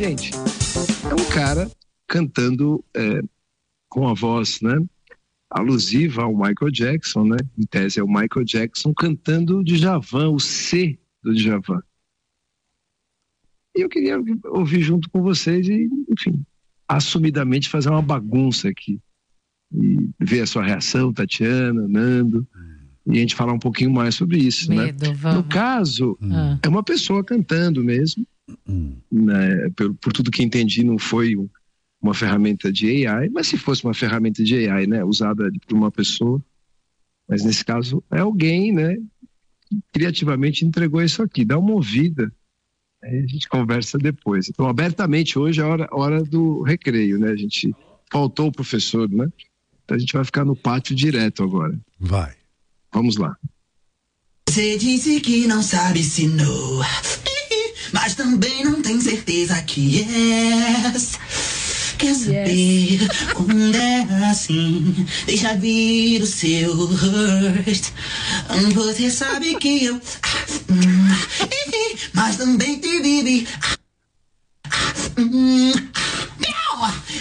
Gente, é um cara cantando com a voz, né, alusiva ao Michael Jackson, né? Em tese é o Michael Jackson cantando o Djavan, o C do Djavan. E eu queria ouvir junto com vocês e, enfim, assumidamente fazer uma bagunça aqui. E ver a sua reação, Tatiana, Nando, e a gente falar um pouquinho mais sobre isso, Medo, né? vamos. No caso, é uma pessoa cantando mesmo, né? Por tudo que entendi, não foi uma ferramenta de AI, mas se fosse uma ferramenta de AI, né, usada por uma pessoa, mas nesse caso é alguém, né, que criativamente entregou isso aqui. Dá uma ouvida, aí a gente conversa depois. Então, abertamente, hoje é a hora do recreio, né? A gente faltou o professor, né? Então a gente vai ficar no pátio direto agora. Vai. Vamos lá. Você disse que não sabe se não, mas também não tem certeza que yes. Quer saber quando é assim? Deixa vir o seu hurt. Você sabe que eu mas também te vive.